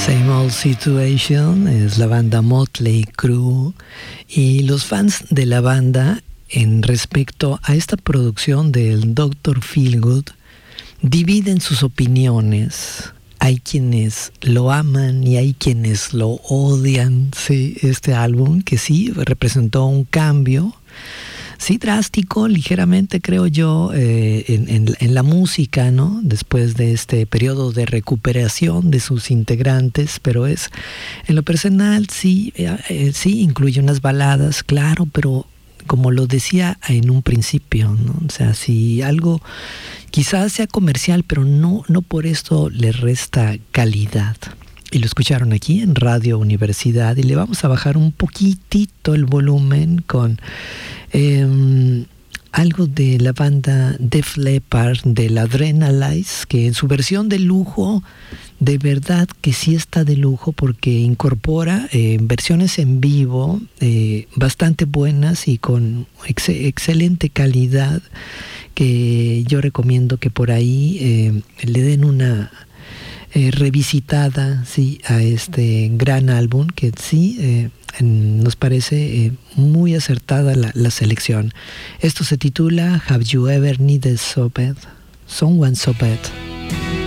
Same Old Situation es la banda Motley Crue, y los fans de la banda, en respecto a esta producción del Dr. Feelgood, dividen sus opiniones. Hay quienes lo aman y hay quienes lo odian. Sí, este álbum que sí representó un cambio, sí, drástico, ligeramente, creo yo, en la música, ¿no? Después de este periodo de recuperación de sus integrantes, pero es, en lo personal, sí, sí, incluye unas baladas, claro, pero como lo decía en un principio, ¿no? O sea, si algo quizás sea comercial, pero no por esto le resta calidad. Y lo escucharon aquí en Radio Universidad, y le vamos a bajar un poquitito el volumen con algo de la banda Def Leppard, del Adrenalize, que en su versión de lujo, de verdad que sí está de lujo, porque incorpora versiones en vivo bastante buenas y con excelente calidad, que yo recomiendo que por ahí le den una revisitada, sí, a este gran álbum, que sí nos parece muy acertada la selección. Esto se titula Have You Ever Needed Someone So Bad?